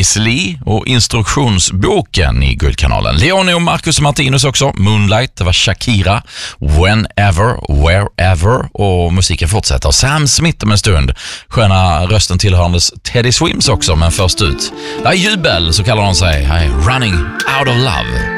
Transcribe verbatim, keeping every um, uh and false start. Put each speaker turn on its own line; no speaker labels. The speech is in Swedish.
Miss Li och instruktionsboken i Guldkanalen. Leone och Marcus Martinus också. Moonlight, det var Shakira. Whenever, Wherever. Och musiken fortsätter. Sam Smith om en stund. Sköna rösten tillhörandes Teddy Swims också, men först ut. Det är jubel, så kallar de sig. Running out of love.